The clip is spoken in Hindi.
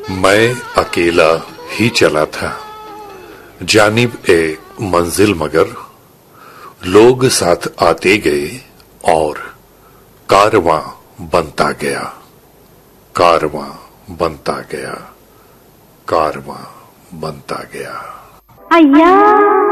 मैं अकेला ही चला था जानिब ए मंजिल, मगर लोग साथ आते गए और कारवां बनता गया, कारवां बनता गया, कारवां बनता गया। अय्या